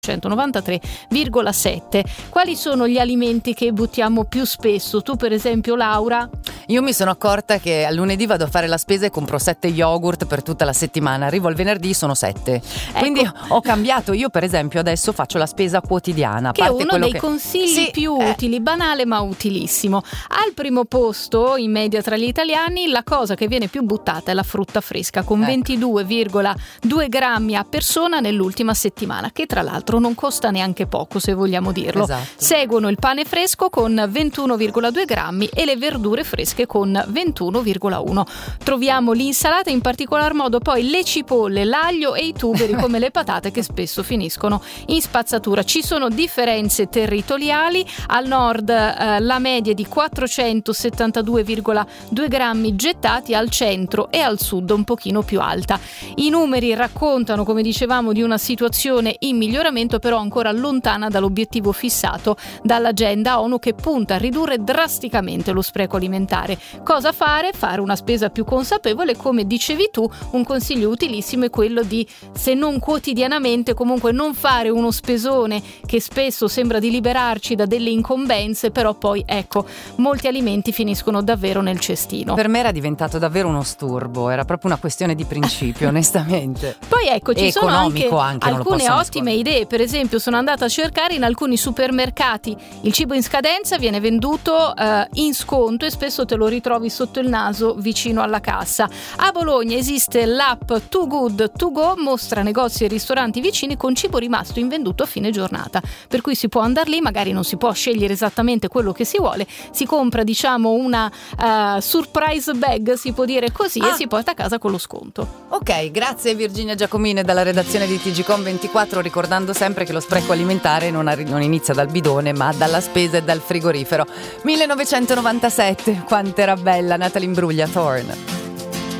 193,7. Quali sono gli alimenti che buttiamo più spesso? Tu per esempio, Laura? Io mi sono accorta che al lunedì vado a fare la spesa e compro 7 yogurt per tutta la settimana, arrivo al venerdì sono 7. Quindi ho cambiato. Io per esempio adesso faccio la spesa quotidiana, che è uno dei consigli più utili, banale ma utilissimo. Al primo posto in media tra gli italiani la cosa che viene più buttata è la frutta fresca, con 22,2 grammi a persona nell'ultima settimana, che tra l'altro non costa neanche poco, se vogliamo dirlo. Esatto. Seguono il pane fresco con 21,2 grammi e le verdure fresche con 21,1. Troviamo l'insalata, in particolar modo poi le cipolle, l'aglio e i tuberi come le patate, che spesso finiscono in spazzatura. Ci sono differenze territoriali: al nord la media è di 472,2 grammi gettati, al centro e al sud un pochino più alta. I numeri raccontano, come dicevamo, di una situazione in miglioramento, però ancora lontana dall'obiettivo fissato dall'agenda ONU, che punta a ridurre drasticamente lo spreco alimentare. Cosa fare? Fare una spesa più consapevole. Come dicevi tu, un consiglio utilissimo è quello di, se non quotidianamente, comunque non fare uno spesone che spesso sembra di liberarci da delle incombenze, però poi molti alimenti finiscono davvero nel cestino. Per me era diventato davvero uno sturbo, era proprio una questione di principio, onestamente. Poi ci sono anche alcune nascondere. ottime idee. Per esempio, sono andata a cercare in alcuni supermercati il cibo in scadenza viene venduto in sconto e spesso te lo ritrovi sotto il naso vicino alla cassa. A Bologna esiste l'app Too Good To Go, mostra negozi e ristoranti vicini con cibo rimasto invenduto a fine giornata, per cui si può andare lì, magari non si può scegliere esattamente quello che si vuole, si compra una surprise bag, si può dire così, e si porta a casa con lo sconto. Ok, grazie Virginia Giacomine dalla redazione di TGcom24, ricordando sempre che lo spreco alimentare non inizia dal bidone ma dalla spesa e dal frigorifero. 1997, quanto era bella Natalie Imbruglia, Thorn.